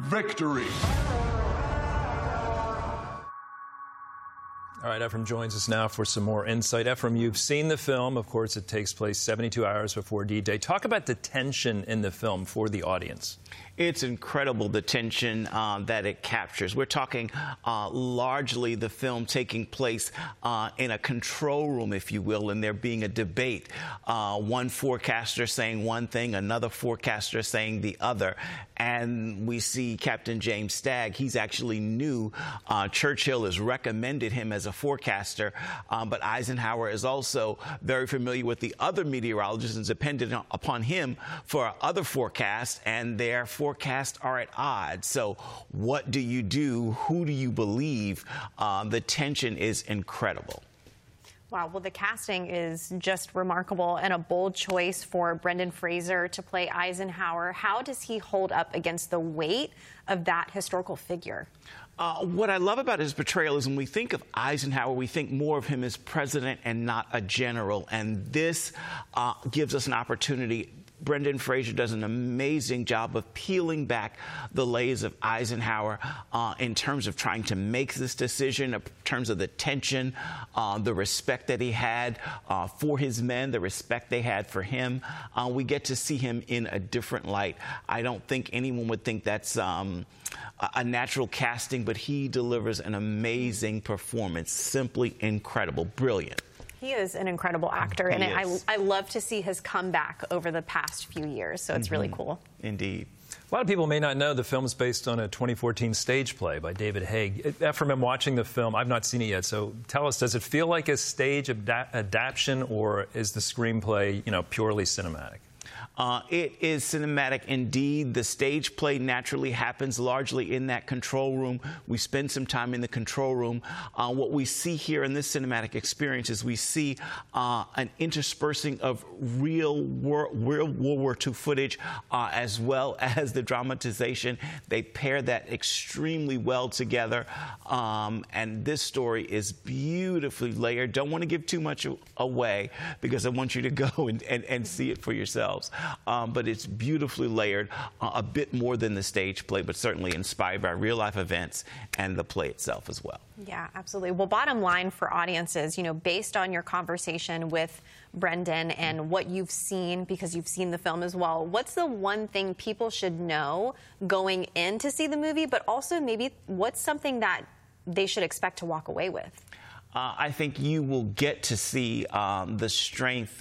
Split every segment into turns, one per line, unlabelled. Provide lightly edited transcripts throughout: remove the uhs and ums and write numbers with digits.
victory.
All right, Ephraim joins us now for some more insight. Ephraim, you've seen the film. Of course, it takes place 72 hours before D-Day. Talk about the tension in the film for the audience.
It's incredible, the tension that it captures. We're talking largely the film taking place in a control room, if you will, and there being a debate. One forecaster saying one thing, another forecaster saying the other. And we see Captain James Stagg. He's actually new. Churchill has recommended him as a forecaster, but Eisenhower is also very familiar with the other meteorologists and dependent upon him for other forecasts, and their forecasts are at odds. So what do you do? Who do you believe? The tension is incredible.
Wow, well, the casting is just remarkable and a bold choice for Brendan Fraser to play Eisenhower. How does he hold up against the weight of that historical figure?
What I love about his portrayal is when we think of Eisenhower, we think more of him as president and not a general. And this gives us an opportunity. Brendan Fraser does an amazing job of peeling back the layers of Eisenhower in terms of trying to make this decision, in terms of the tension, the respect that he had for his men, the respect they had for him. We get to see him in a different light. I don't think anyone would think that's a natural casting, but he delivers an amazing performance. Simply incredible, brilliant.
He is an incredible actor, and I love to see his comeback over the past few years, so it's really cool.
Indeed.
A lot of people may not know the film is based on a 2014 stage play by David Haig. Ephraim, I'm watching the film. I've not seen it yet, so tell us, does it feel like a stage adaptation, or is the screenplay, purely cinematic?
It is cinematic indeed. The stage play naturally happens largely in that control room. We spend some time in the control room. What we see here in this cinematic experience is we see an interspersing of real World War II footage as well as the dramatization. They pair that extremely well together. And this story is beautifully layered. Don't want to give too much away because I want you to go and see it for yourselves. But it's beautifully layered, a bit more than the stage play, but certainly inspired by real-life events and the play itself as well.
Yeah, absolutely. Well, bottom line for audiences, based on your conversation with Brendan and what you've seen, because you've seen the film as well, what's the one thing people should know going in to see the movie, but also maybe what's something that they should expect to walk away with?
I think you will get to see the strength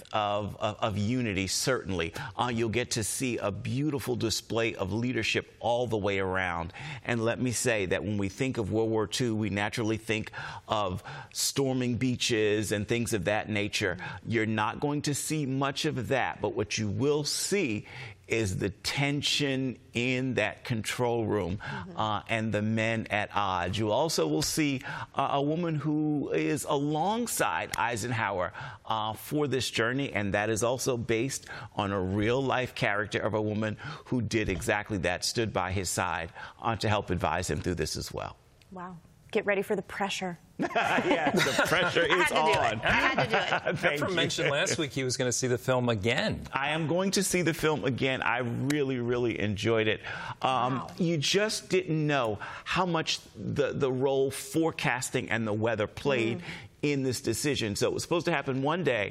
of unity, certainly. You'll get to see a beautiful display of leadership all the way around. And let me say that when we think of World War II, we naturally think of storming beaches and things of that nature. You're not going to see much of that, but what you will see is the tension in that control room and the men at odds. You also will see a woman who is alongside Eisenhower for this journey, and that is also based on a real-life character of a woman who did exactly that, stood by his side to help advise him through this as well.
Wow. Get ready for the pressure.
Yeah, the pressure is on.
I had to do it.
Ephraim mentioned last week he was going to see the film again.
I am going to see the film again. I really, really enjoyed it.
Wow.
You just didn't know how much the role forecasting and the weather played in this decision. So it was supposed to happen one day,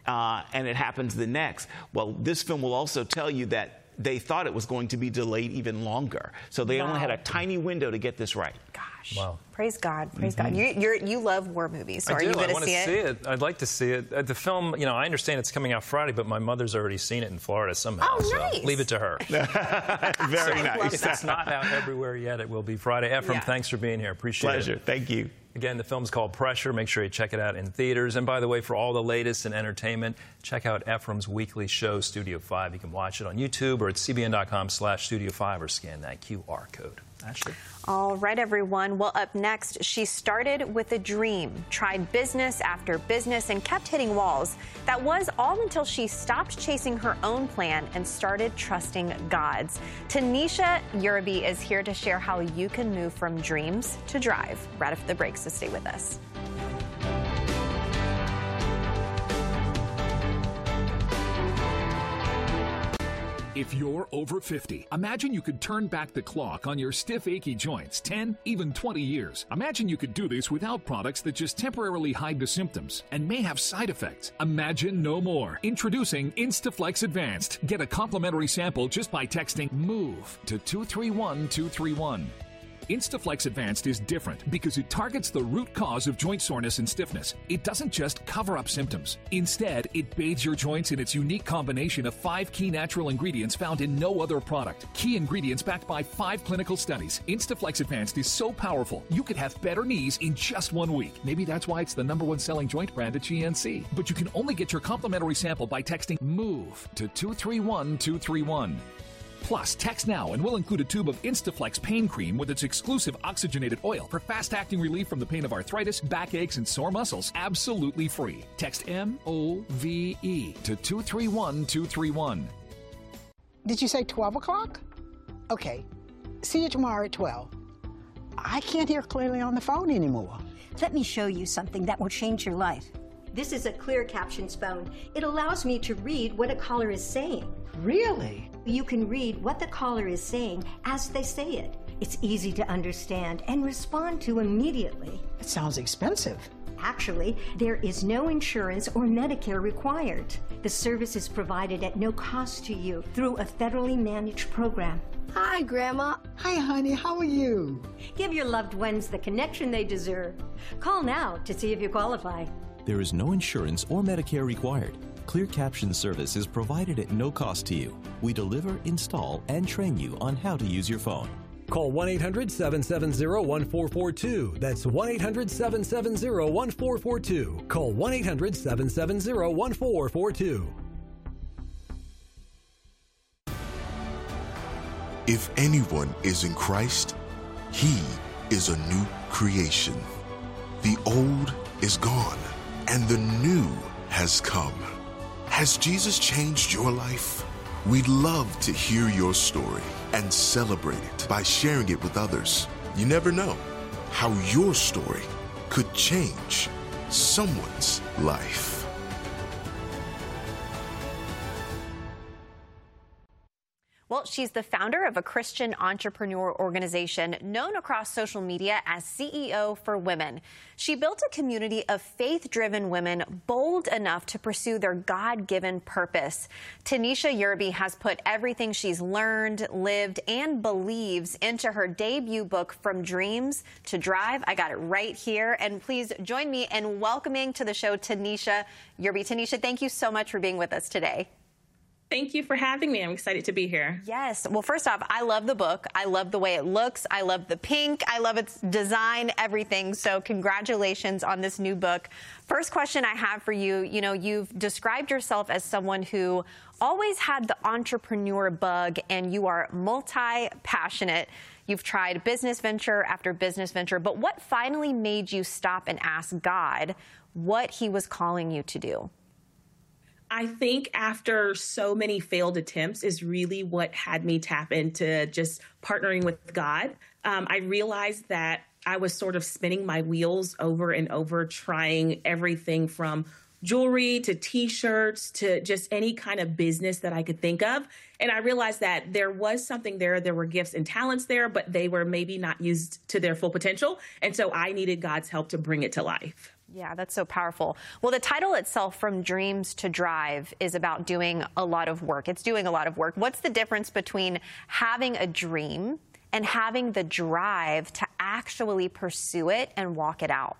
and it happens the next. Well, this film will also tell you that they thought it was going to be delayed even longer. So they only had a tiny window to get this right.
Gosh.
Wow.
Praise God. Praise God. You love war movies, so
I
are
do.
you going
I
to
want
see
to
it?
see it. I'd like to see it. The film, I understand it's coming out Friday, but my mother's already seen it in Florida somehow.
Oh,
so
nice.
leave it to her.
Very nice.
If it's not out everywhere yet, it will be Friday. Ephraim, thanks for being here. Appreciate it.
Pleasure. Thank you.
Again, the film's called Pressure. Make sure you check it out in theaters. And by the way, for all the latest in entertainment, check out Ephraim's weekly show, Studio 5. You can watch it on YouTube or at cbn.com/Studio5 or scan that QR code. Ashley.
All right, everyone. Well, up next, she started with a dream, tried business after business, and kept hitting walls. That was all until she stopped chasing her own plan and started trusting God's. Tanisha Uraby is here to share how you can move from dreams to drive right after the break, so stay with us.
If you're over 50, imagine you could turn back the clock on your stiff, achy joints 10, even 20 years. Imagine you could do this without products that just temporarily hide the symptoms and may have side effects. Imagine no more. Introducing Instaflex Advanced. Get a complimentary sample just by texting MOVE to 231231. Instaflex Advanced is different because it targets the root cause of joint soreness and stiffness. It doesn't just cover up symptoms. Instead, it bathes your joints in its unique combination of 5 key natural ingredients found in no other product. Key ingredients backed by 5 clinical studies. Instaflex Advanced is so powerful, you could have better knees in just 1 week. Maybe that's why it's the #1 selling joint brand at GNC. But you can only get your complimentary sample by texting MOVE to 231231. Plus, text now and we'll include a tube of Instaflex pain cream with its exclusive oxygenated oil for fast-acting relief from the pain of arthritis, backaches, and sore muscles, absolutely free. Text MOVE to 231231.
Did you say 12 o'clock? Okay. See you tomorrow at 12. I can't hear clearly on the phone anymore.
Let me show you something that will change your life. This is a Clear Captions phone. It allows me to read what a caller is saying.
Really?
You can read what the caller is saying as they say it. It's easy to understand and respond to immediately.
It sounds expensive.
Actually, there is no insurance or Medicare required. The service is provided at no cost to you through a federally managed program.
Hi, Grandma.
Hi, honey. How are you?
Give your loved ones the connection they deserve. Call now to see if you qualify.
There is no insurance or Medicare required. Clear Captions service is provided at no cost to you. We deliver, install, and train you on how to use your phone.
Call 1-800-770-1442. That's 1-800-770-1442. Call 1-800-770-1442.
If anyone is in Christ, he is a new creation. The old is gone, and the new has come. Has Jesus changed your life? We'd love to hear your story and celebrate it by sharing it with others. You never know how your story could change someone's life.
Well, she's the founder of a Christian entrepreneur organization known across social media as CEO for Women. She built a community of faith-driven women bold enough to pursue their God-given purpose. Tanisha Yerby has put everything she's learned, lived, and believes into her debut book, From Dreams to Drive. I got it right here. And please join me in welcoming to the show Tanisha Yerby. Tanisha, thank you so much for being with us today.
Thank you for having me. I'm excited to be here.
Yes. Well, first off, I love the book. I love the way it looks. I love the pink. I love its design, everything. So congratulations on this new book. First question I have for you, you've described yourself as someone who always had the entrepreneur bug, and you are multi-passionate. You've tried business venture after business venture. But what finally made you stop and ask God what he was calling you to do?
I think after so many failed attempts is really what had me tap into just partnering with God. I realized that I was sort of spinning my wheels over and over, trying everything from jewelry to T-shirts to just any kind of business that I could think of. And I realized that there was something there. There were gifts and talents there, but they were maybe not used to their full potential. And so I needed God's help to bring it to life.
Yeah, that's so powerful. Well, the title itself, From Dreams to Drive, is about doing a lot of work. It's doing a lot of work. What's the difference between having a dream and having the drive to actually pursue it and walk it out?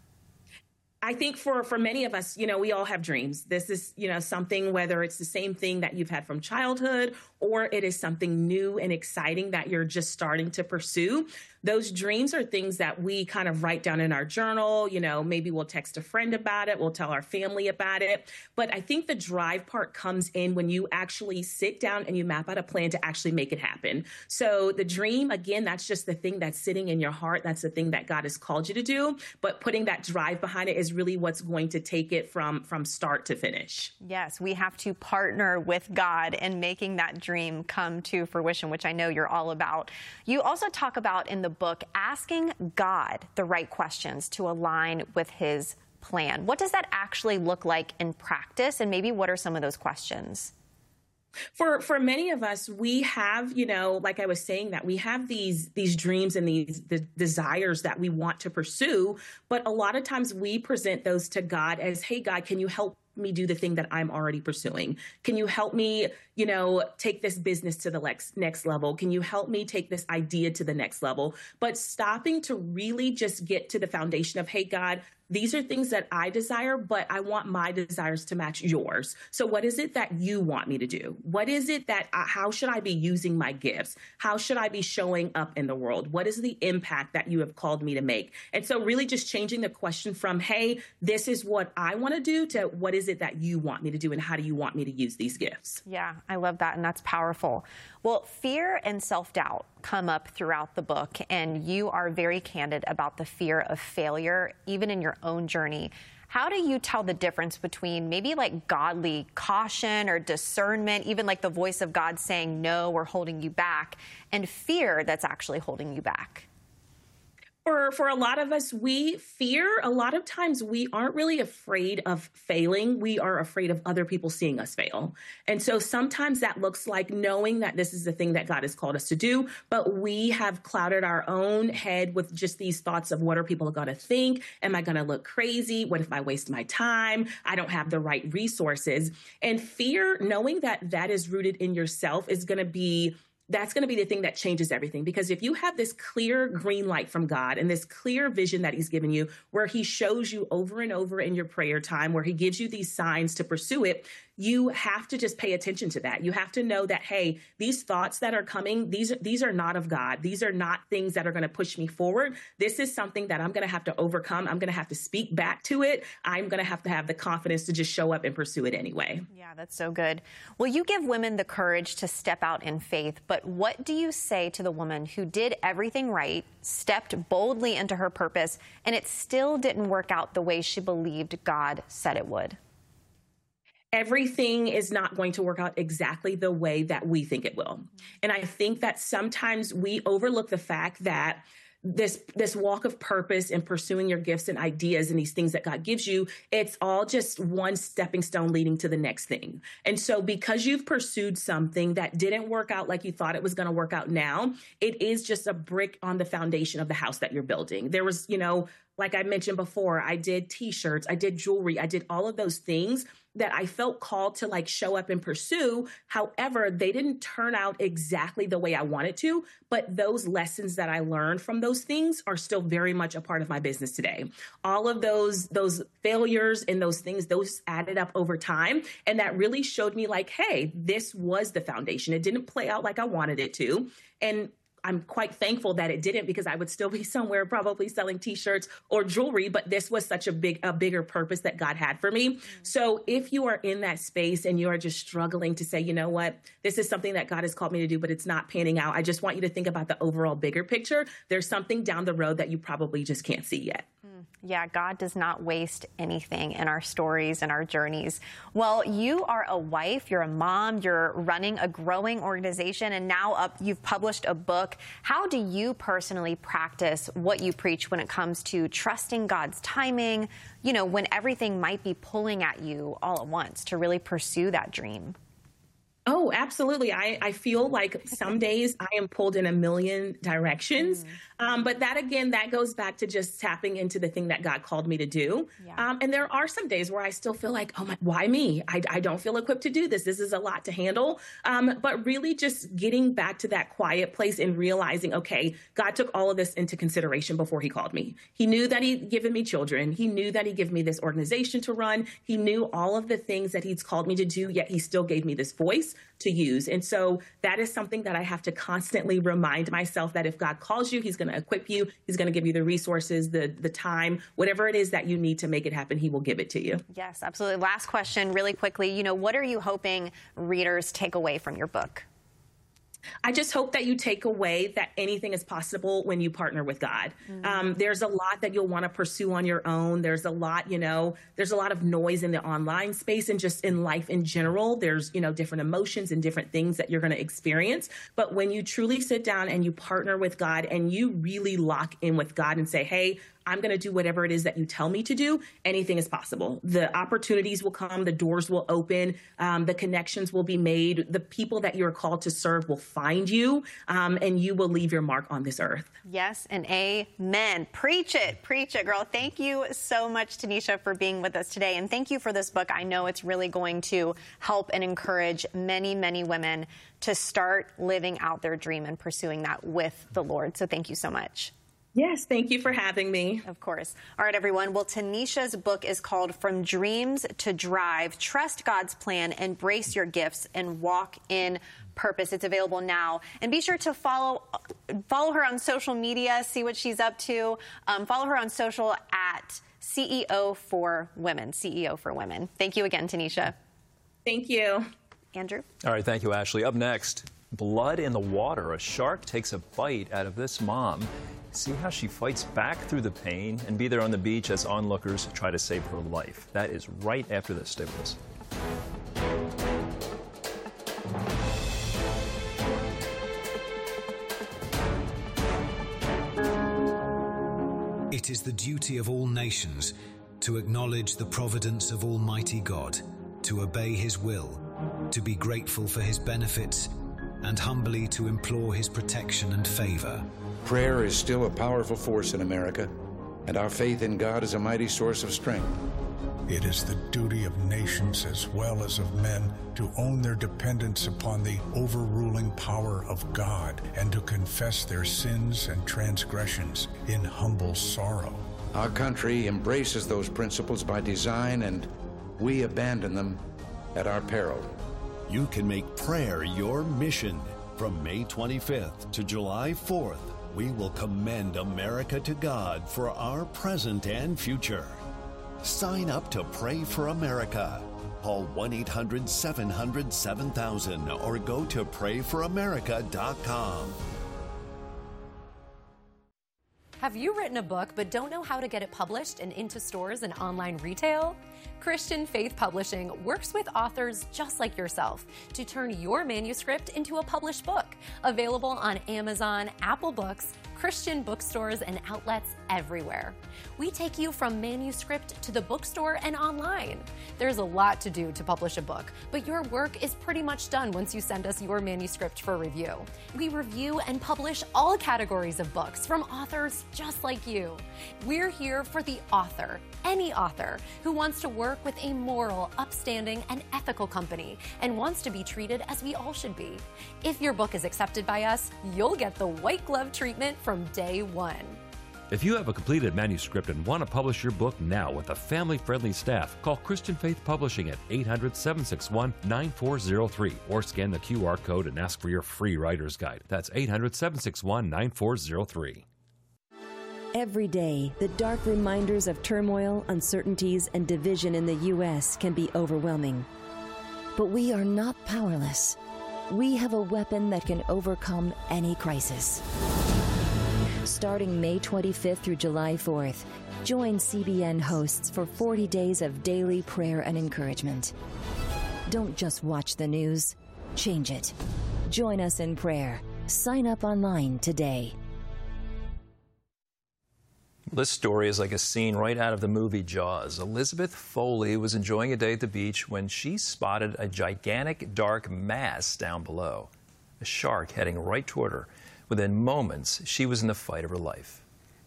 I think for many of us, we all have dreams. This is, something, whether it's the same thing that you've had from childhood or it is something new and exciting that you're just starting to pursue. Those dreams are things that we kind of write down in our journal. Maybe we'll text a friend about it. We'll tell our family about it. But I think the drive part comes in when you actually sit down and you map out a plan to actually make it happen. So the dream, again, that's just the thing that's sitting in your heart. That's the thing that God has called you to do. But putting that drive behind it is really what's going to take it from start to finish.
Yes, we have to partner with God in making that dream come to fruition, which I know you're all about. You also talk about in the book asking God the right questions to align with his plan. What does that actually look like in practice? And maybe what are some of those questions?
For many of us, we have, like I was saying, that we have these dreams and the desires that we want to pursue. But a lot of times we present those to God as, hey, God, can you help me do the thing that I'm already pursuing? Can you help me, take this business to the next level? Can you help me take this idea to the next level? But stopping to really just get to the foundation of, hey, God, these are things that I desire, but I want my desires to match yours. So what is it that you want me to do? What is it that, how should I be using my gifts? How should I be showing up in the world? What is the impact that you have called me to make? And so really just changing the question from, hey, this is what I want to do, to what is it that you want me to do and how do you want me to use these gifts?
Yeah, I love that. And that's powerful. Well, fear and self-doubt come up throughout the book, and you are very candid about the fear of failure, even in your own journey. How do you tell the difference between maybe like godly caution or discernment, even like the voice of God saying no or holding you back, and fear that's actually holding you back?
For a lot of us, we fear. A lot of times we aren't really afraid of failing. We are afraid of other people seeing us fail. And so sometimes that looks like knowing that this is the thing that God has called us to do, but we have clouded our own head with just these thoughts of what are people going to think? Am I going to look crazy? What if I waste my time? I don't have the right resources. And fear, knowing that that is rooted in yourself, that's going to be the thing that changes everything. Because if you have this clear green light from God and this clear vision that he's given you, where he shows you over and over in your prayer time, where he gives you these signs to pursue it, you have to just pay attention to that. You have to know that, hey, these thoughts that are coming, these are not of God. These are not things that are going to push me forward. This is something that I'm going to have to overcome. I'm going to have to speak back to it. I'm going to have the confidence to just show up and pursue it anyway.
Yeah, that's so good. Well, you give women the courage to step out in faith, but what do you say to the woman who did everything right, stepped boldly into her purpose, and it still didn't work out the way she believed God said it would?
Everything is not going to work out exactly the way that we think it will. And I think that sometimes we overlook the fact that this walk of purpose and pursuing your gifts and ideas and these things that God gives you, it's all just one stepping stone leading to the next thing. And so because you've pursued something that didn't work out like you thought it was going to work out now, it is just a brick on the foundation of the house that you're building. There was, like I mentioned before, I did T-shirts, I did jewelry, I did all of those things that I felt called to like show up and pursue. However, they didn't turn out exactly the way I wanted to, but those lessons that I learned from those things are still very much a part of my business today. All of those failures and those things, those added up over time. And that really showed me like, hey, this was the foundation. It didn't play out like I wanted it to. And I'm quite thankful that it didn't, because I would still be somewhere probably selling T-shirts or jewelry, but this was such a bigger purpose that God had for me. So if you are in that space and you are just struggling to say, you know what, this is something that God has called me to do, but it's not panning out, I just want you to think about the overall bigger picture. There's something down the road that you probably just can't see yet.
Yeah, God does not waste anything in our stories and our journeys. Well, you are a wife, you're a mom, you're running a growing organization, and now you've published a book. How do you personally practice what you preach when it comes to trusting God's timing, when everything might be pulling at you all at once to really pursue that dream?
Oh, absolutely. I feel like some days I am pulled in a million directions. But that goes back to just tapping into the thing that God called me to do. Yeah. And there are some days where I still feel like, why me? I don't feel equipped to do this. This is a lot to handle. But really just getting back to that quiet place and realizing, okay, God took all of this into consideration before he called me. He knew that he'd given me children. He knew that he'd given me this organization to run. He knew all of the things that he's called me to do, yet he still gave me this voice to use. And so that is something that I have to constantly remind myself that if God calls you, he's going to equip you. He's going to give you the resources, the time, whatever it is that you need to make it happen, he will give it to you.
Yes, absolutely. Last question really quickly. What are you hoping readers take away from your book?
I just hope that you take away that anything is possible when you partner with God. There's a lot that you'll want to pursue on your own. There's a lot, there's a lot of noise in the online space and just in life in general. There's, different emotions and different things that you're going to experience. But when you truly sit down and you partner with God and you really lock in with God and say, hey, I'm going to do whatever it is that you tell me to do, anything is possible. The opportunities will come, the doors will open, the connections will be made, the people that you're called to serve will find you, and you will leave your mark on this earth.
Yes, and amen. Preach it, girl. Thank you so much, Tanisha, for being with us today, and thank you for this book. I know it's really going to help and encourage many, many women to start living out their dream and pursuing that with the Lord. So thank you so much.
Yes, thank you for having me.
Of course. All right, everyone. Well, Tanisha's book is called From Dreams to Drive. Trust God's plan, embrace your gifts, and walk in purpose. It's available now. And be sure to follow her on social media, see what she's up to. Follow her on social at CEO for Women. CEO for Women. Thank you again, Tanisha.
Thank you.
Andrew?
All right, thank you, Ashley. Up next, blood in the water. A shark takes a bite out of this mom. See how she fights back through the pain and be there on the beach as onlookers try to save her life. That is right after this. Stay with us.
It is the duty of all nations to acknowledge the providence of Almighty God, to obey His will, to be grateful for His benefits, and humbly to implore His protection and favor.
Prayer is still a powerful force in America, and our faith in God is a mighty source of strength.
It is the duty of nations as well as of men to own their dependence upon the overruling power of God and to confess their sins and transgressions in humble sorrow.
Our country embraces those principles by design, and we abandon them at our peril.
You can make prayer your mission. From May 25th to July 4th, we will commend America to God for our present and future. Sign up to Pray for America. Call 1-800-700-7000 or go to prayforamerica.com.
Have you written a book but don't know how to get it published and into stores and online retail? Christian Faith Publishing works with authors just like yourself to turn your manuscript into a published book. Available on Amazon, Apple Books, Christian bookstores, and outlets everywhere. We take you from manuscript to the bookstore and online. There's a lot to do to publish a book, but your work is pretty much done once you send us your manuscript for review. We review and publish all categories of books from authors just like you. We're here for the author, any author, who wants to work with a moral, upstanding, and ethical company and wants to be treated as we all should be. If your book is accepted by us, you'll get the white glove treatment from day one.
If you have a completed manuscript and want to publish your book now with a family-friendly staff, call Christian Faith Publishing at 800-761-9403 or scan the QR code and ask for your free writer's guide. That's 800-761-9403.
Every day, the dark reminders of turmoil, uncertainties, and division in the U.S. can be overwhelming. But we are not powerless. We have a weapon that can overcome any crisis. Starting May 25th through July 4th, join CBN hosts for 40 days of daily prayer and encouragement. Don't just watch the news, change it. Join us in prayer. Sign up online today.
This story is like a scene right out of the movie Jaws. Elizabeth Foley was enjoying a day at the beach when she spotted a gigantic dark mass down below. A shark heading right toward her. Within moments, she was in the fight of her life.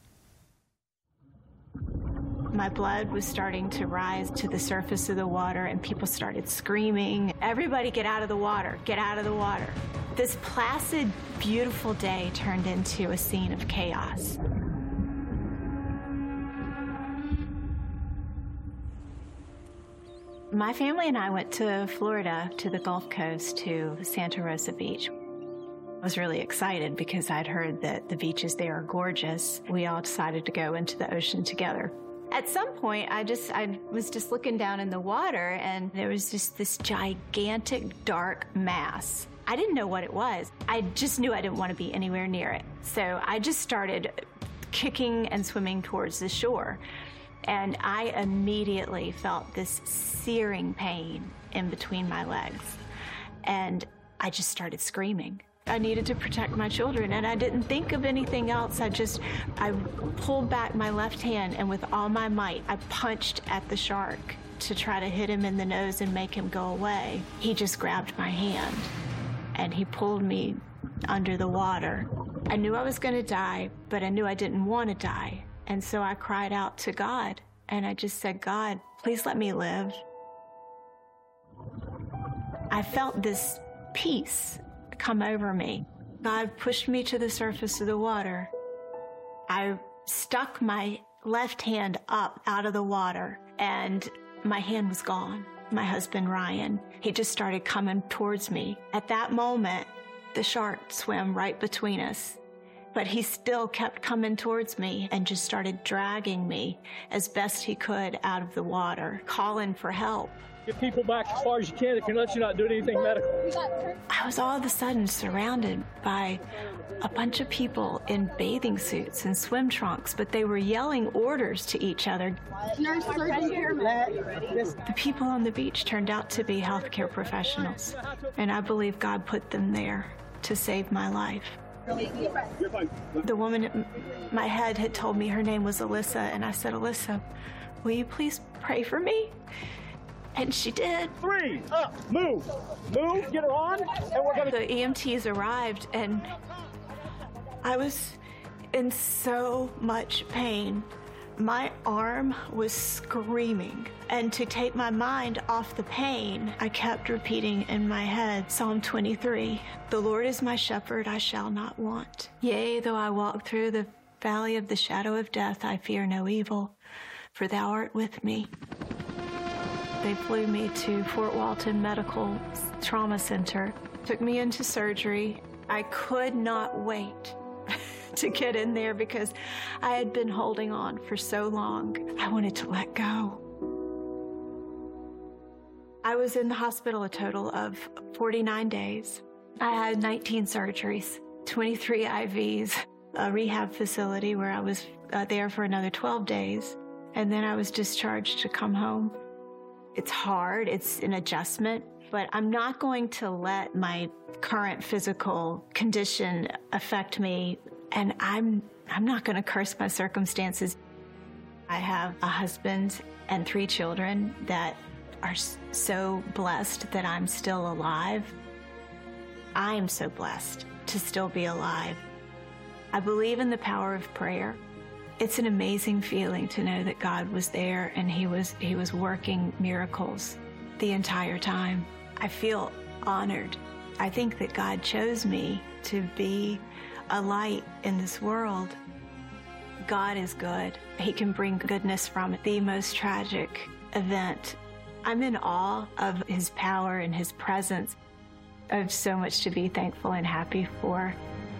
My blood was starting to rise to the surface of the water, and people started screaming, "Everybody get out of the water, get out of the water." This placid, beautiful day turned into a scene of chaos. My family and I went to Florida, to the Gulf Coast, to Santa Rosa Beach. I was really excited because I'd heard that the beaches there are gorgeous. We all decided to go into the ocean together. At some point, I was just looking down in the water, and there was just this gigantic dark mass. I didn't know what it was. I just knew I didn't want to be anywhere near it. So I just started kicking and swimming towards the shore. And I immediately felt this searing pain in between my legs. And I just started screaming. I needed to protect my children, and I didn't think of anything else. I pulled back my left hand, and with all my might, I punched at the shark to try to hit him in the nose and make him go away. He just grabbed my hand, and he pulled me under the water. I knew I was going to die, but I knew I didn't want to die. And so I cried out to God, and I just said, God, please let me live. I felt this peace come over me. God pushed me to the surface of the water. I stuck my left hand up out of the water, and my hand was gone. My husband, Ryan, he just started coming towards me. At that moment, the shark swam right between us, but he still kept coming towards me and just started dragging me as best he could out of the water, calling for help.
Get people back as far as you can if you're not doing anything medical.
I was all of a sudden surrounded by a bunch of people in bathing suits and swim trunks, but they were yelling orders to each other.
Nurse,
The people on the beach turned out to be healthcare professionals, and I believe God put them there to save my life. The woman at my head had told me her name was Alyssa, and I said, Alyssa, will you please pray for me? And she did.
3, up, move, get her on, and we're gonna...
The EMTs arrived, and I was in so much pain. My arm was screaming, and to take my mind off the pain, I kept repeating in my head Psalm 23, the Lord is my shepherd, I shall not want. Yea, though I walk through the valley of the shadow of death, I fear no evil, for thou art with me. They flew me to Fort Walton Medical Trauma Center, took me into surgery. I could not wait to get in there because I had been holding on for so long. I wanted to let go. I was in the hospital a total of 49 days. I had 19 surgeries, 23 IVs, a rehab facility where I was there for another 12 days, and then I was discharged to come home. It's hard, it's an adjustment, but I'm not going to let my current physical condition affect me, and I'm not going to curse my circumstances. I have a husband and 3 children that are so blessed that I'm still alive. I am so blessed to still be alive. I believe in the power of prayer. It's an amazing feeling to know that God was there and he was working miracles the entire time. I feel honored. I think that God chose me to be a light in this world. God is good. He can bring goodness from the most tragic event. I'm in awe of his power and his presence. I have so much to be thankful and happy for.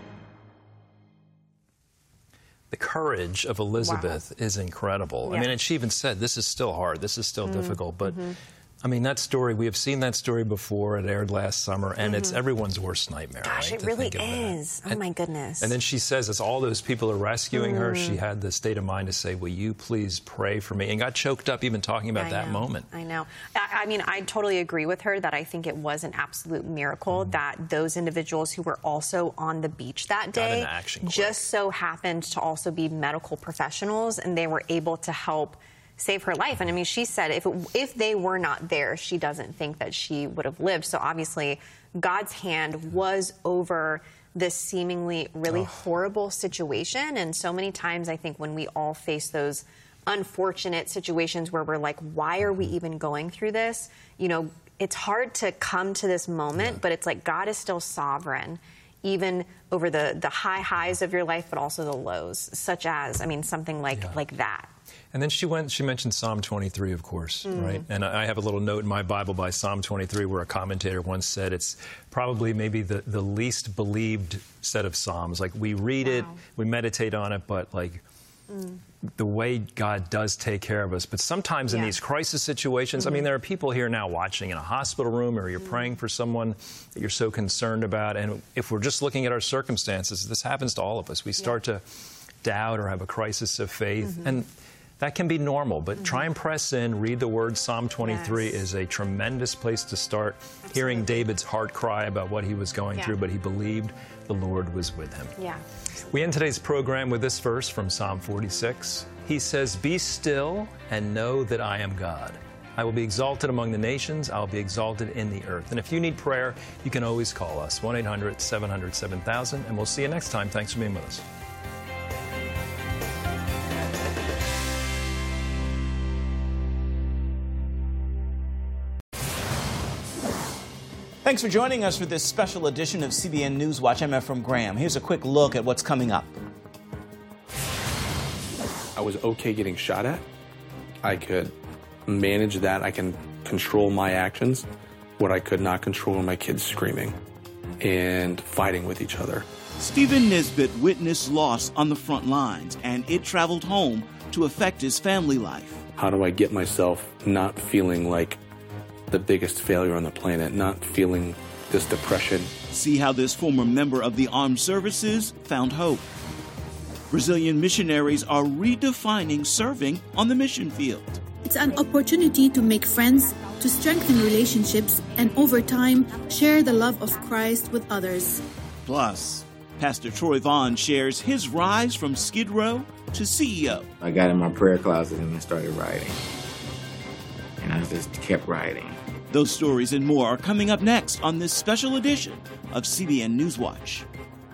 The courage of Elizabeth is incredible.
Yeah.
I mean, and she even said, this is still hard, this is still difficult, but I mean, that story, we have seen that story before. It aired last summer, and it's everyone's worst nightmare.
Gosh,
right,
it really is. Oh, my goodness.
And then she says, as all those people are rescuing her, she had the state of mind to say, will you please pray for me? And got choked up even talking about that moment.
I know. I mean, I totally agree with her that I think it was an absolute miracle that those individuals who were also on the beach that day just so happened to also be medical professionals, and they were able to help save her life. And I mean, she said if they were not there, she doesn't think that she would have lived. So obviously, God's hand was over this seemingly really horrible situation. And so many times, I think when we all face those unfortunate situations where we're like, why are we even going through this? You know, it's hard to come to this moment, but it's like God is still sovereign, even over the high highs of your life, but also the lows, such as, I mean, something like that.
And then she mentioned Psalm 23, of course, right? And I have a little note in my Bible by Psalm 23 where a commentator once said it's probably maybe the least believed set of Psalms. Like, we read it, we meditate on it, but like the way God does take care of us. But sometimes in these crisis situations, I mean, there are people here now watching in a hospital room, or you're praying for someone that you're so concerned about. And if we're just looking at our circumstances, this happens to all of us. We start to doubt or have a crisis of faith. And that can be normal, but try and press in, read the word. Psalm 23 is a tremendous place to start. Hearing David's heart cry about what he was going through, but he believed the Lord was with him.
Yeah.
We end today's program with this verse from Psalm 46. He says, "Be still and know that I am God. I will be exalted among the nations. I'll be exalted in the earth." And if you need prayer, you can always call us, 1-800-700-7000, and we'll see you next time. Thanks for being with us.
Thanks for joining us for this special edition of CBN Newswatch. I'm Ephraim Graham. Here's a quick look at what's coming up.
I was okay getting shot at. I could manage that. I can control my actions. What I could not control were my kids screaming and fighting with each other.
Stephen Nesbitt witnessed loss on the front lines, and it traveled home to affect his family life.
How do I get myself not feeling like the biggest failure on the planet, not feeling this depression?
See how this former member of the armed services found hope. Brazilian missionaries are redefining serving on the mission field.
It's an opportunity to make friends, to strengthen relationships, and over time, share the love of Christ with others.
Plus, Pastor Troy Vaughn shares his rise from Skid Row to CEO.
I got in my prayer closet and I started writing. And I just kept writing.
Those stories and more are coming up next on this special edition of CBN Newswatch.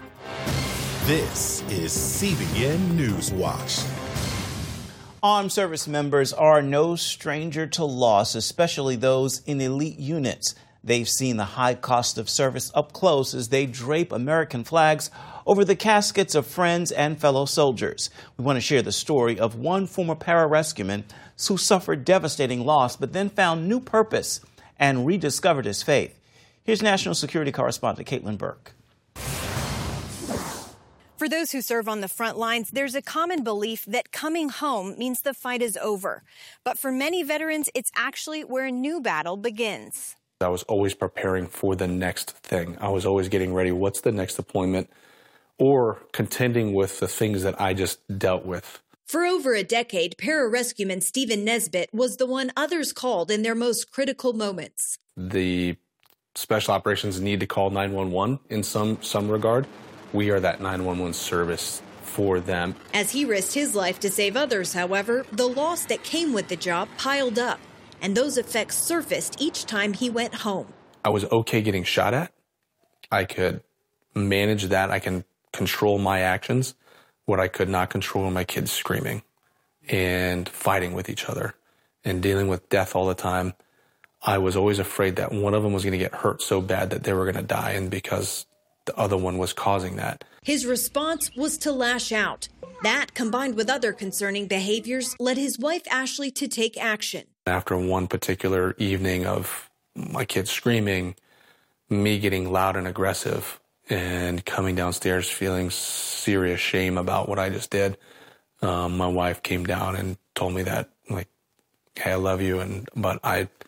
This is CBN Newswatch.
Armed service members are no stranger to loss, especially those in elite units. They've seen the high cost of service up close as they drape American flags over the caskets of friends and fellow soldiers. We want to share the story of one former pararescueman who suffered devastating loss but then found new purpose and rediscovered his faith. Here's National Security Correspondent Caitlin Burke.
For those who serve on the front lines, there's a common belief that coming home means the fight is over. But for many veterans, it's actually where a new battle begins.
I was always preparing for the next thing. I was always getting ready. What's the next deployment? Or contending with the things that I just dealt with.
For over a decade, pararescueman Stephen Nesbitt was the one others called in their most critical moments.
The special operations need to call 911 in some regard. We are that 911 service for them.
As he risked his life to save others, however, the loss that came with the job piled up, and those effects surfaced each time he went home.
I was okay getting shot at. I could manage that. I can control my actions. What I could not control were my kids screaming and fighting with each other and dealing with death all the time. I was always afraid that one of them was going to get hurt so bad that they were going to die, and because the other one was causing that.
His response was to lash out. That, combined with other concerning behaviors, led his wife Ashley to take action.
After one particular evening of my kids screaming, me getting loud and aggressive, and coming downstairs feeling serious shame about what I just did, my wife came down and told me that, like, hey, I love you, but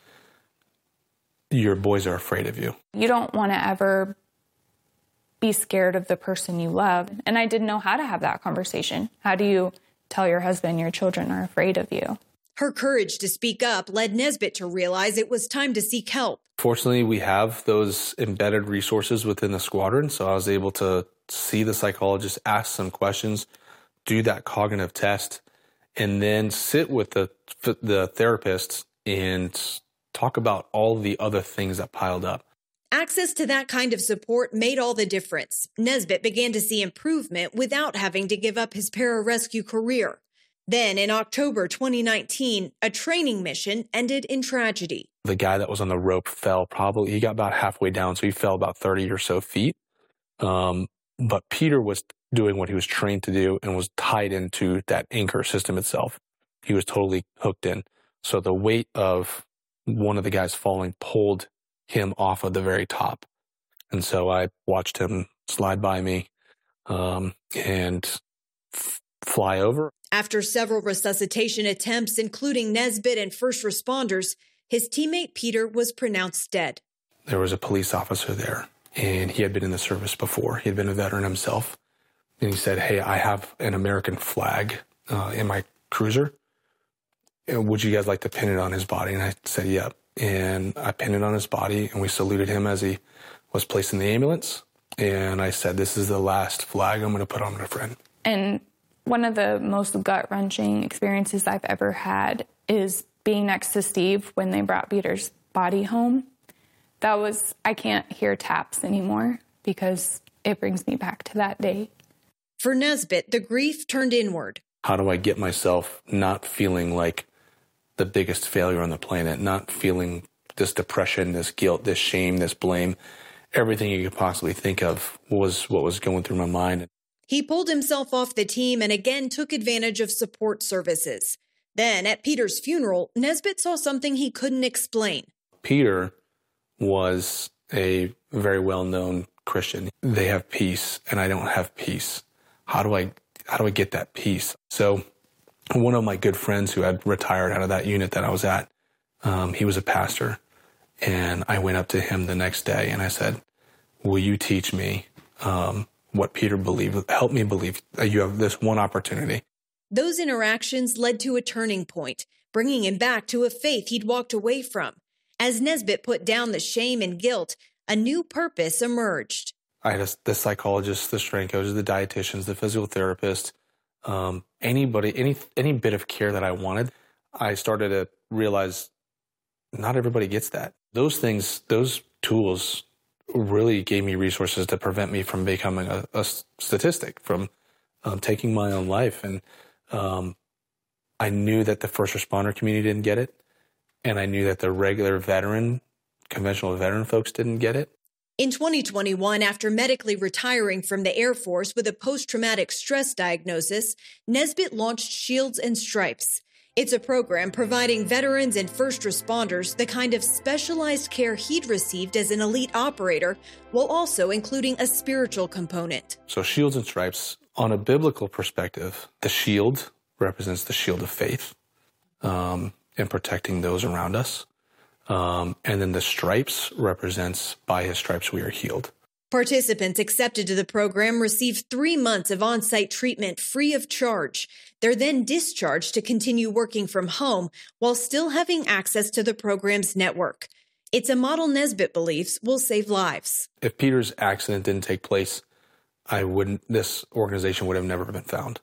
your boys are afraid of you.
You don't want to ever be scared of the person you love. And I didn't know how to have that conversation. How do you tell your husband your children are afraid of you?
Her courage to speak up led Nesbitt to realize it was time to seek help.
Fortunately, we have those embedded resources within the squadron, so I was able to see the psychologist, ask some questions, do that cognitive test, and then sit with the therapist and talk about all the other things that piled up.
Access to that kind of support made all the difference. Nesbitt began to see improvement without having to give up his pararescue career. Then, in October 2019, a training mission ended in tragedy.
The guy that was on the rope fell he got about halfway down, so he fell about 30 or so feet. But Peter was doing what he was trained to do and was tied into that anchor system itself. He was totally hooked in. So the weight of one of the guys falling pulled him off of the very top. And so I watched him slide by me and fly over.
After several resuscitation attempts, including Nesbitt and first responders, his teammate Peter was pronounced dead.
There was a police officer there, and he had been in the service before. He had been a veteran himself. And he said, hey, I have an American flag in my cruiser. would you guys like to pin it on his body? And I said, yep. And I pinned it on his body, and we saluted him as he was placed in the ambulance. And I said, this is the last flag I'm going to put on my friend.
And one of the most gut-wrenching experiences I've ever had is being next to Steve when they brought Peter's body home. I can't hear taps anymore because it brings me back to that day.
For Nesbitt, the grief turned inward.
How do I get myself not feeling like the biggest failure on the planet, not feeling this depression, this guilt, this shame, this blame? Everything you could possibly think of was what was going through my mind.
He pulled himself off the team and again took advantage of support services. Then, at Peter's funeral, Nesbitt saw something he couldn't explain.
Peter was a very well-known Christian. They have peace, and I don't have peace. How do I get that peace? So one of my good friends who had retired out of that unit that I was at, he was a pastor. And I went up to him the next day and I said, will you teach me what Peter believed? Help me believe that you have this one opportunity.
Those interactions led to a turning point, bringing him back to a faith he'd walked away from. As Nesbitt put down the shame and guilt, a new purpose emerged.
I had the psychologists, the strength coaches, the dietitians, the physical therapist, anybody, any bit of care that I wanted. I started to realize not everybody gets that. Those things, those tools really gave me resources to prevent me from becoming a statistic, from taking my own life. And I knew that the first responder community didn't get it. And I knew that the regular conventional veteran folks didn't get it.
In 2021, after medically retiring from the Air Force with a post-traumatic stress diagnosis, Nesbitt launched Shields and Stripes. It's a program providing veterans and first responders the kind of specialized care he'd received as an elite operator, while also including a spiritual component.
So Shields and Stripes, on a biblical perspective, the shield represents the shield of faith in protecting those around us. And then the stripes represents by his stripes we are healed.
Participants accepted to the program receive 3 months of on-site treatment free of charge. They're then discharged to continue working from home while still having access to the program's network. It's a model Nesbitt believes will save lives.
If Peter's accident didn't take place, this organization would have never been found.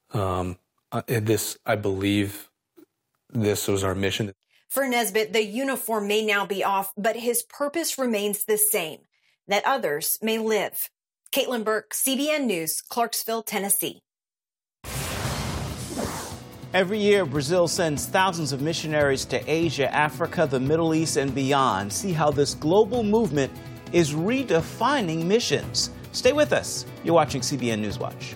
I believe this was our mission.
For Nesbitt, the uniform may now be off, but his purpose remains the same, that others may live. Caitlin Burke, CBN News, Clarksville, Tennessee.
Every year, Brazil sends thousands of missionaries to Asia, Africa, the Middle East, and beyond. See how this global movement is redefining missions. Stay with us. You're watching CBN Newswatch.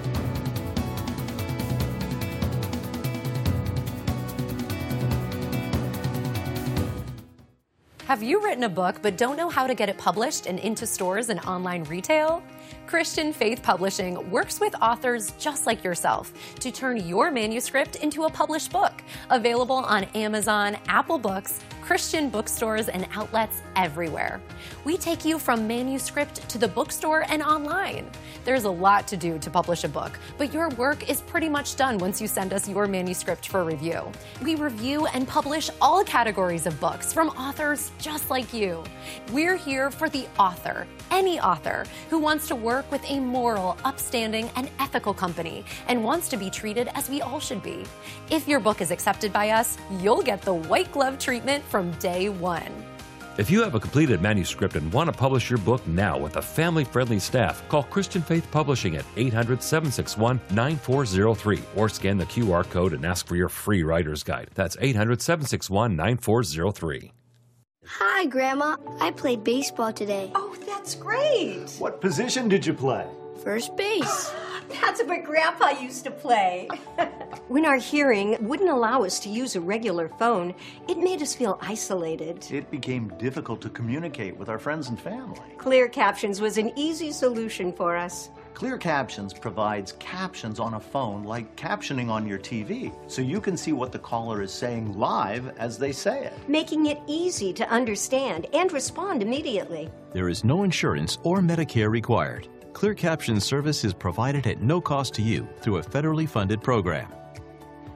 Have you written a book but don't know how to get it published and into stores and online retail? Christian Faith Publishing works with authors just like yourself to turn your manuscript into a published book, available on Amazon, Apple Books, Christian bookstores, and outlets everywhere. We take you from manuscript to the bookstore and online. There's a lot to do to publish a book, but your work is pretty much done once you send us your manuscript for review. We review and publish all categories of books from authors just like you. We're here for the author, any author, who wants to work with a moral, upstanding, and ethical company and wants to be treated as we all should be. If your book is accepted by us, you'll get the white glove treatment from day one.
If you have a completed manuscript and want to publish your book now with a family-friendly staff, call Christian Faith Publishing at 800-761-9403 or scan the QR code and ask for your free writer's guide. That's 800-761-9403.
Hi, Grandma. I played baseball today.
Oh, that's great.
What position did you play?
First base.
That's what Grandpa used to play. When our hearing wouldn't allow us to use a regular phone, it made us feel isolated.
It became difficult to communicate with our friends and family.
Clear Captions was an easy solution for us.
Clear Captions provides captions on a phone like captioning on your TV, so you can see what the caller is saying live as they say it,
making it easy to understand and respond immediately.
There is no insurance or Medicare required. Clear Captions service is provided at no cost to you through a federally funded program.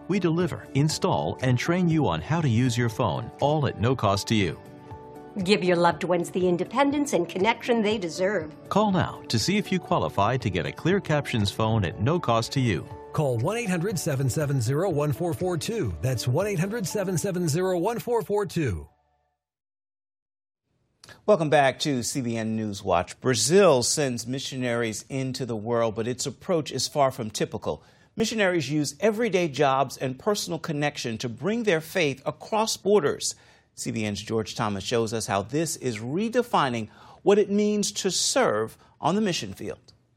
We deliver, install, and train you on how to use your phone, all at no cost to you.
Give your loved ones the independence and connection they deserve.
Call now to see if you qualify to get a Clear Captions phone at no cost to you.
Call 1-800-770-1442. That's 1-800-770-1442.
Welcome back to CBN News Watch. Brazil sends missionaries into the world, but its approach is far from typical. Missionaries use everyday jobs and personal connection to bring their faith across borders. CBN's George Thomas shows us how this is redefining what it means to serve on the mission field.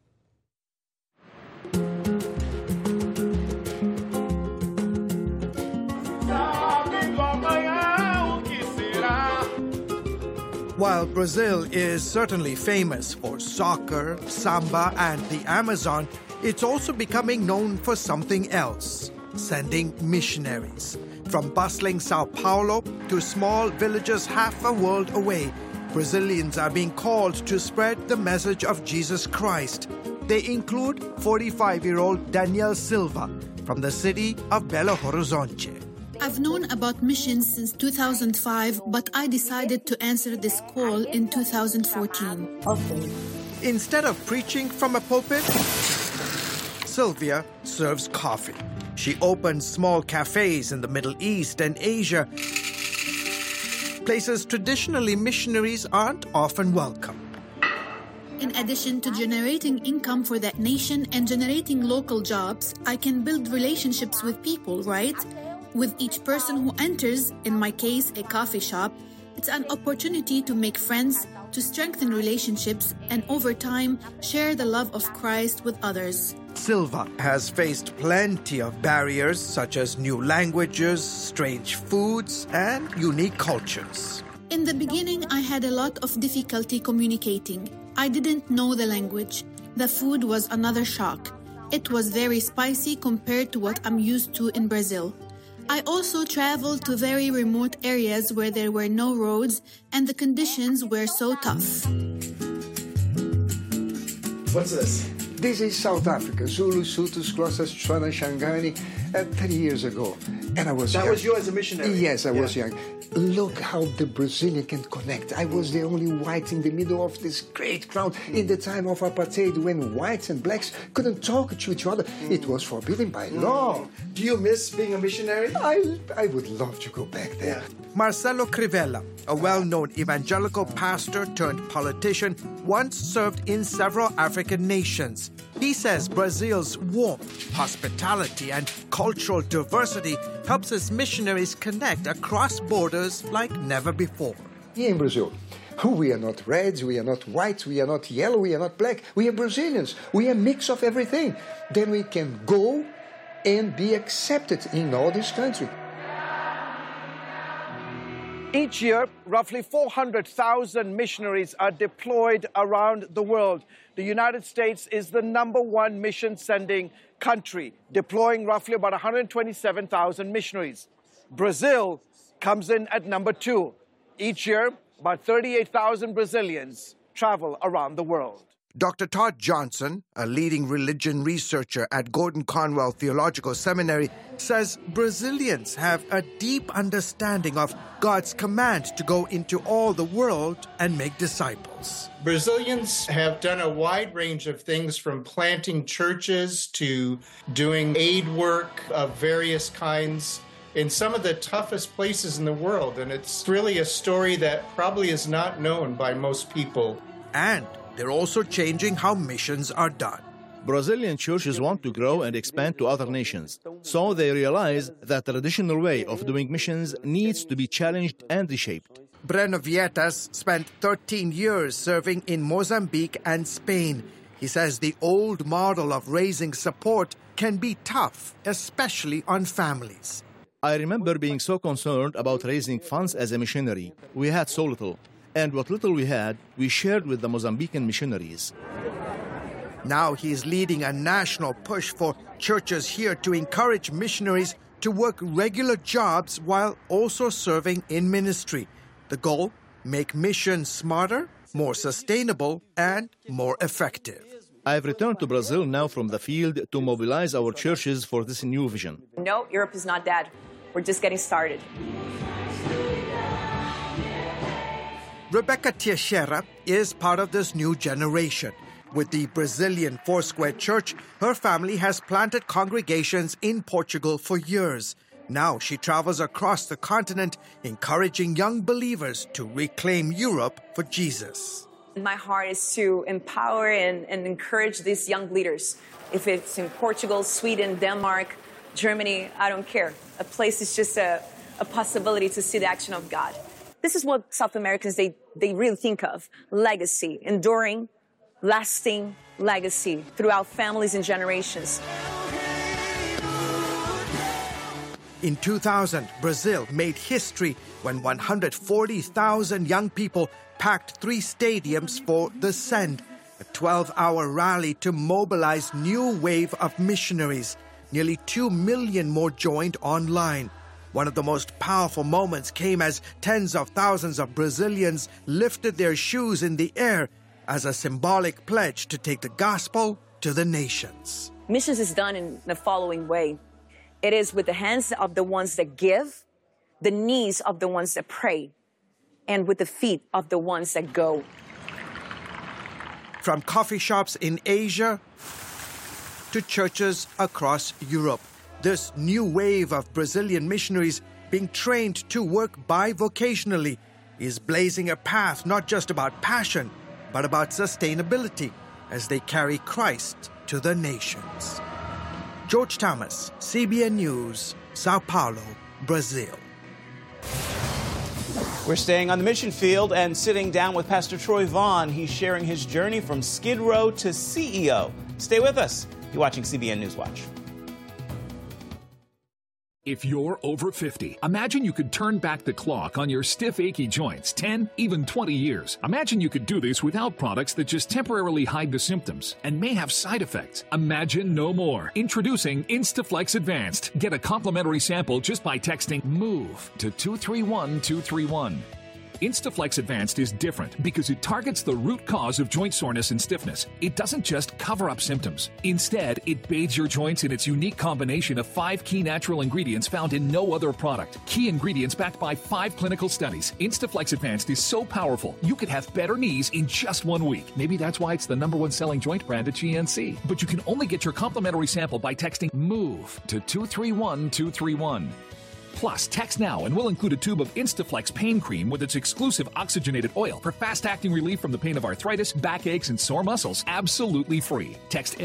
While Brazil is certainly famous for soccer, samba, and the Amazon, it's also becoming known for something else: sending missionaries. From bustling Sao Paulo to small villages half a world away, Brazilians are being called to spread the message of Jesus Christ. They include 45-year-old Daniel Silva from the city of Belo Horizonte.
I've known about missions since 2005, but I decided to answer this call in 2014.
Instead of preaching from a pulpit, Sylvia serves coffee. She opens small cafes in the Middle East and Asia, places traditionally missionaries aren't often welcome.
In addition to generating income for that nation and generating local jobs, I can build relationships with people, right? With each person who enters, in my case, a coffee shop, it's an opportunity to make friends, to strengthen relationships, and over time, share the love of Christ with others.
Silva has faced plenty of barriers such as new languages, strange foods, and unique cultures.
In the beginning, I had a lot of difficulty communicating. I didn't know the language. The food was another shock. It was very spicy compared to what I'm used to in Brazil. I also traveled to very remote areas where there were no roads and the conditions were so tough.
What's this? This is South Africa, Zulu, Sutus, Xhosa, Tswana, Shangani, 30 years ago. And I was young.
That was you as a missionary?
Yes, I was young. Look how the Brazilian can connect. I was the only white in the middle of this great crowd in the time of apartheid when whites and blacks couldn't talk to each other. It was forbidden by law.
Do you miss being a missionary?
I would love to go back there.
Marcelo Crivella, a well-known evangelical pastor turned politician, once served in several African nations. He says Brazil's warmth, hospitality, and cultural diversity helps his missionaries connect across borders like never before.
Here in Brazil, we are not reds, we are not whites, we are not yellow, we are not black. We are Brazilians. We are a mix of everything. Then we can go and be accepted in all this country.
Each year, roughly 400,000 missionaries are deployed around the world. The United States is the #1 mission-sending country, deploying roughly about 127,000 missionaries. Brazil comes in at #2. Each year, about 38,000 Brazilians travel around the world. Dr. Todd Johnson, a leading religion researcher at Gordon Conwell Theological Seminary, says Brazilians have a deep understanding of God's command to go into all the world and make disciples.
Brazilians have done a wide range of things, from planting churches to doing aid work of various kinds in some of the toughest places in the world. And it's really a story that probably is not known by most people.
And they're also changing how missions are done.
Brazilian churches want to grow and expand to other nations, so they realize that the traditional way of doing missions needs to be challenged and reshaped.
Breno Vietas spent 13 years serving in Mozambique and Spain. He says the old model of raising support can be tough, especially on families.
I remember being so concerned about raising funds as a missionary. We had so little. And what little we had, we shared with the Mozambican missionaries.
Now he is leading a national push for churches here to encourage missionaries to work regular jobs while also serving in ministry. The goal? Make missions smarter, more sustainable, and more effective.
I've returned to Brazil now from the field to mobilize our churches for this new vision.
No, Europe is not dead. We're just getting started.
Rebecca Teixeira is part of this new generation. With the Brazilian Foursquare Church, her family has planted congregations in Portugal for years. Now she travels across the continent, encouraging young believers to reclaim Europe for Jesus.
My heart is to empower and encourage these young leaders. If it's in Portugal, Sweden, Denmark, Germany, I don't care. A place is just a possibility to see the action of God. This is what South Americans, they really think of. Legacy, enduring, lasting legacy throughout families and generations.
In 2000, Brazil made history when 140,000 young people packed 3 stadiums for The Send, a 12-hour rally to mobilize new wave of missionaries. Nearly 2 million more joined online. One of the most powerful moments came as tens of thousands of Brazilians lifted their shoes in the air as a symbolic pledge to take the gospel to the nations.
Missions is done in the following way. It is with the hands of the ones that give, the knees of the ones that pray, and with the feet of the ones that go.
From coffee shops in Asia to churches across Europe, this new wave of Brazilian missionaries being trained to work bivocationally is blazing a path not just about passion, but about sustainability as they carry Christ to the nations. George Thomas, CBN News, Sao Paulo, Brazil.
We're staying on the mission field and sitting down with Pastor Troy Vaughn. He's sharing his journey from Skid Row to CEO. Stay with us. You're watching CBN News Watch.
If you're over 50, imagine you could turn back the clock on your stiff, achy joints 10, even 20 years. Imagine you could do this without products that just temporarily hide the symptoms and may have side effects. Imagine no more. Introducing Instaflex Advanced. Get a complimentary sample just by texting MOVE to 231231. Instaflex Advanced is different because it targets the root cause of joint soreness and stiffness. It doesn't just cover up symptoms. Instead, it bathes your joints in its unique combination of 5 key natural ingredients found in no other product. Key ingredients backed by 5 clinical studies. Instaflex Advanced is so powerful, you could have better knees in just 1 week. Maybe that's why it's the #1 selling joint brand at GNC. But you can only get your complimentary sample by texting MOVE to 231231. Plus, text now and we'll include a tube of Instaflex pain cream with its exclusive oxygenated oil for fast-acting relief from the pain of arthritis, backaches, and sore muscles. Absolutely free. Text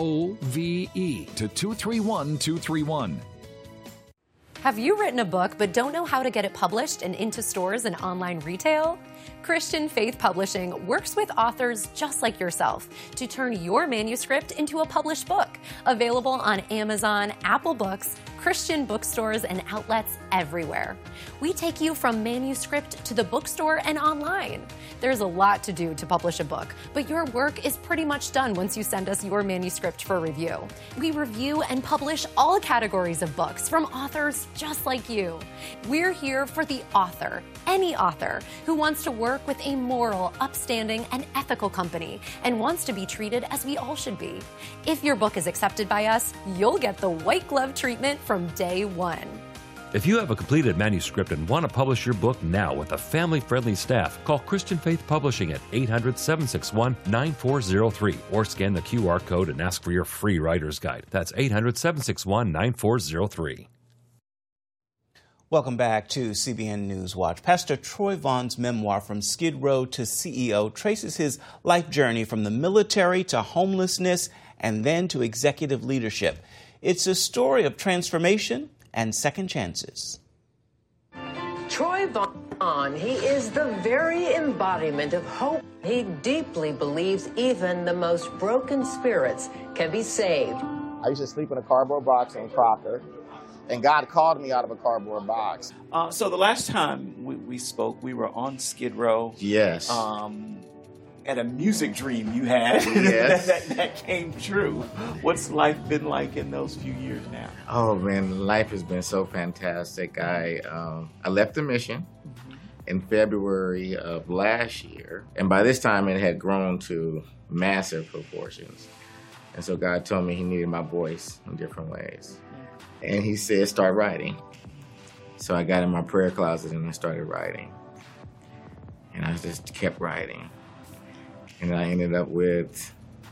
MOVE to 231231.
Have you written a book but don't know how to get it published and into stores and online retail? Christian Faith Publishing works with authors just like yourself to turn your manuscript into a published book. Available on Amazon, Apple Books, Christian bookstores, and outlets everywhere. We take you from manuscript to the bookstore and online. There's a lot to do to publish a book, but your work is pretty much done once you send us your manuscript for review. We review and publish all categories of books from authors just like you. We're here for the author, any author, who wants to work with a moral, upstanding, and ethical company and wants to be treated as we all should be. If your book is accepted by us, you'll get the white glove treatment from day one.
If you have a completed manuscript and want to publish your book now with a family-friendly staff, call Christian Faith Publishing at 800-761-9403 or scan the QR code and ask for your free writer's guide. That's 800-761-9403.
Welcome back to CBN News Watch. Pastor Troy Vaughn's memoir, From Skid Row to CEO, traces his life journey from the military to homelessness and then to executive leadership. It's a story of transformation and second chances.
Troy Vaughn, he is the very embodiment of hope. He deeply believes even the most broken spirits can be saved.
I used to sleep in a cardboard box in Crocker, and God called me out of a cardboard box.
So the last time we spoke, we were on Skid Row.
Yes.
At a music dream you had.
Yes.
that came true. What's life been like in those few years now?
Oh man, life has been so fantastic. I left the mission, in February of last year. And by this time, it had grown to massive proportions. And so God told me he needed my voice in different ways. And he said, start writing. So I got in my prayer closet and I started writing. And I just kept writing. And I ended up with,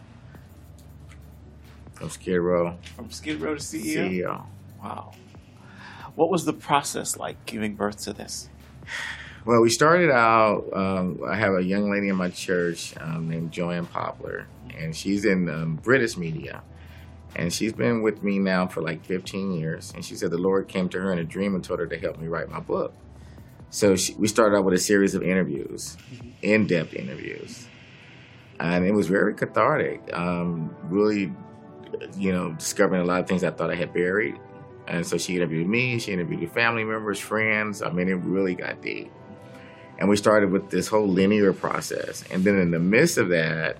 from Skid Row.
From Skid Row to CEO?
CEO.
Wow. What was the process like giving birth to this?
Well, we started out, I have a young lady in my church named Joanne Poplar, and she's in British media. And she's been with me now for like 15 years. And she said the Lord came to her in a dream and told her to help me write my book. So we started out with a series of interviews, in-depth interviews. And it was very cathartic, really, discovering a lot of things I thought I had buried. And so she interviewed me, she interviewed family members, friends. I mean, it really got deep. And we started with this whole linear process. And then in the midst of that,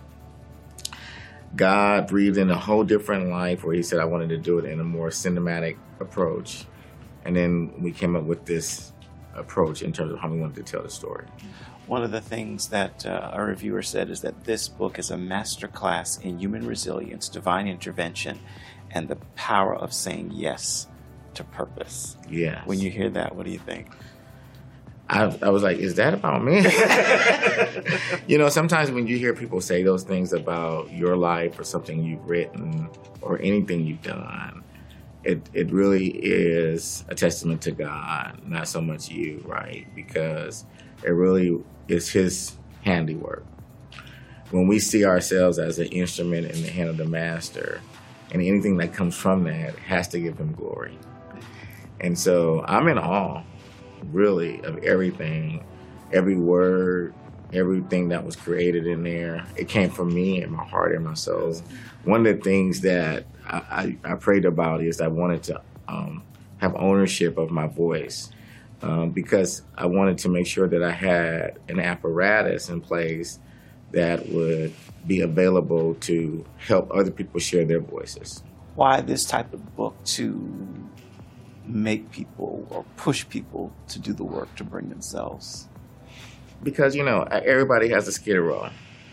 God breathed in a whole different life where he said I wanted to do it in a more cinematic approach. And then we came up with this approach in terms of how we wanted to tell the story.
One of the things that a reviewer said is that this book is a masterclass in human resilience, divine intervention, and the power of saying yes to purpose.
Yeah.
When you hear that, what do you think?
I was like, is that about me? Sometimes when you hear people say those things about your life or something you've written or anything you've done, it really is a testament to God, not so much you, right? Because it really is his handiwork. When we see ourselves as an instrument in the hand of the master, and anything that comes from that has to give him glory. And so I'm in awe, really, of everything, every word, everything that was created in there. It came from me and my heart and my soul. One of the things that I prayed about is I wanted to have ownership of my voice because I wanted to make sure that I had an apparatus in place that would be available to help other people share their voices.
Why this type of book to make people or push people to do the work to bring themselves?
Because, everybody has a Skid Row,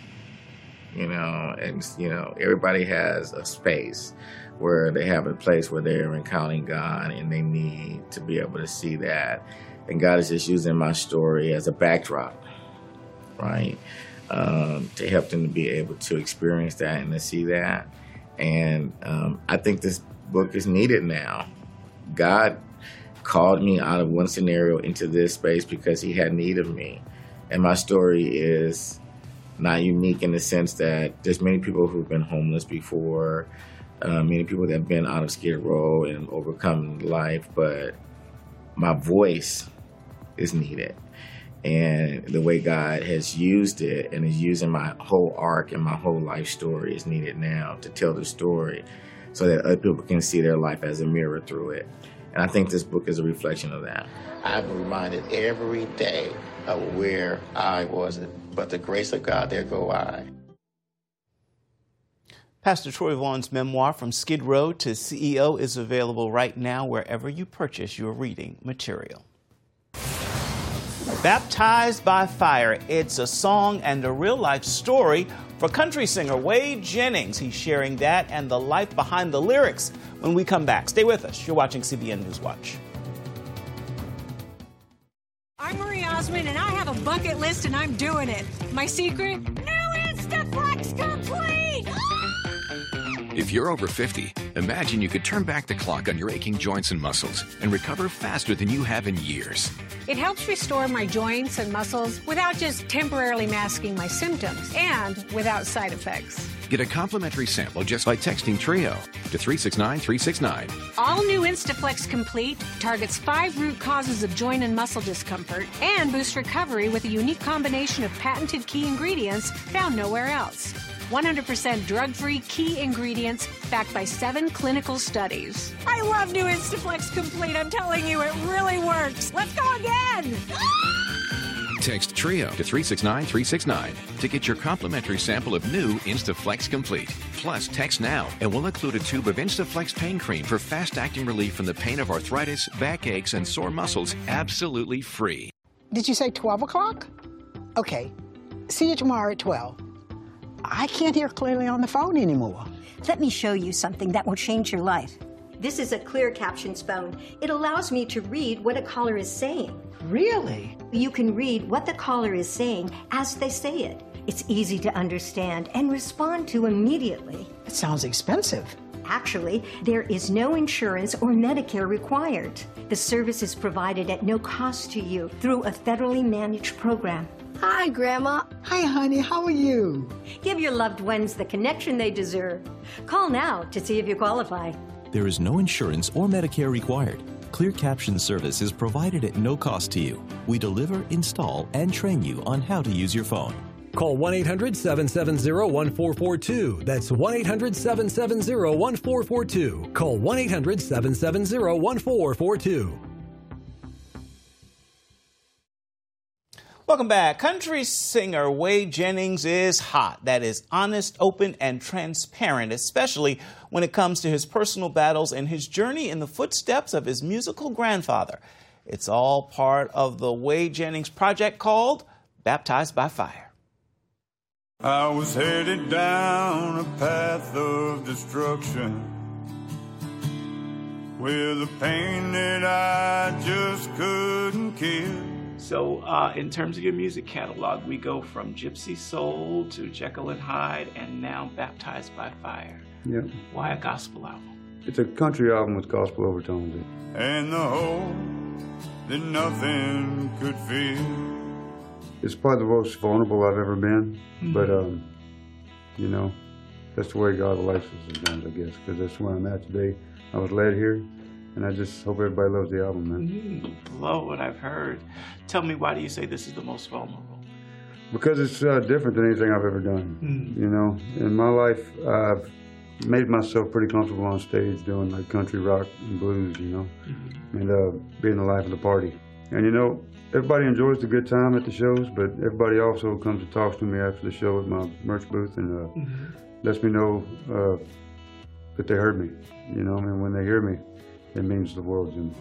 and, everybody has a space where they have a place where they're encountering God and they need to be able to see that. And God is just using my story as a backdrop, right? To help them to be able to experience that and to see that. And I think this book is needed now. God called me out of one scenario into this space because he had need of me. And my story is not unique in the sense that there's many people who've been homeless before, many people that have been out of Skid Row and overcome life, but my voice is needed. And the way God has used it and is using my whole arc and my whole life story is needed now to tell the story so that other people can see their life as a mirror through it. And I think this book is a reflection of that.
I'm reminded every day of where I was, but the grace of God, there go I.
Pastor Troy Vaughn's memoir, From Skid Row to CEO, is available right now wherever you purchase your reading material. Baptized by Fire. It's a song and a real-life story for country singer Wade Jennings. He's sharing that and the life behind the lyrics when we come back. Stay with us. You're watching CBN News Watch.
I'm Marie Osmond, and I have a bucket list, and I'm doing it. My secret? New Instaflex Complete!
If you're over 50, imagine you could turn back the clock on your aching joints and muscles and recover faster than you have in years.
It helps restore my joints and muscles without just temporarily masking my symptoms and without side effects.
Get a complimentary sample just by texting TRIO to 369-369.
All new Instaflex Complete targets 5 root causes of joint and muscle discomfort and boosts recovery with a unique combination of patented key ingredients found nowhere else. 100% drug-free key ingredients backed by 7 clinical studies. I love new Instaflex Complete. I'm telling you, it really works. Let's go again.
Text TRIO to 369-369 to get your complimentary sample of new Instaflex Complete. Plus, text now and we'll include a tube of Instaflex pain cream for fast-acting relief from the pain of arthritis, backaches, and sore muscles absolutely free.
Did you say 12 o'clock? Okay. See you tomorrow at 12. I can't hear clearly on the phone anymore.
Let me show you something that will change your life. This is a clear captions phone. It allows me to read what a caller is saying.
Really?
You can read what the caller is saying as they say it. It's easy to understand and respond to immediately.
It sounds expensive.
Actually, there is no insurance or Medicare required. The service is provided at no cost to you through a federally managed program.
Hi, Grandma.
Hi, honey. How are you?
Give your loved ones the connection they deserve. Call now to see if you qualify.
There is no insurance or Medicare required. Clear Caption service is provided at no cost to you. We deliver, install, and train you on how to use your phone.
Call 1-800-770-1442. That's 1-800-770-1442. Call 1-800-770-1442.
Welcome back. Country singer Waye Jennings is hot. That is honest, open, and transparent, especially when it comes to his personal battles and his journey in the footsteps of his musical grandfather. It's all part of the Waye Jennings project called Baptized by Fire.
I was headed down a path of destruction with a pain that I just couldn't kill.
So in terms of your music catalog, we go from Gypsy Soul to Jekyll and Hyde and now Baptized by Fire.
Yeah.
Why a gospel album?
It's a country album with gospel overtones.
And the hope that nothing could feel.
It's probably the most vulnerable I've ever been, but you know, that's the way God likes us sometimes, I guess, because that's where I'm at today. I was led here, and I just hope everybody loves the album, man.
Love what I've heard. Tell me, why do you say this is the most vulnerable?
Because it's different than anything I've ever done. You know, in my life, I've made myself pretty comfortable on stage doing like country rock and blues, you know, and being the life of the party. And you know, everybody enjoys the good time at the shows, but everybody also comes and talks to me after the show at my merch booth and lets me know that they heard me. You know, I mean, when they hear me, it means the world to them.